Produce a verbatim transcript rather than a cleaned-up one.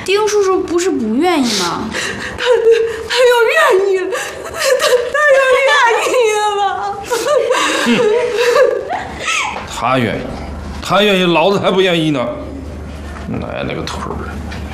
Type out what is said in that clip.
丁叔叔不是不愿意吗？ 他他要愿意，他他要愿意了。 嗯，他愿意，他愿意，老子还不愿意呢。奶奶个腿儿！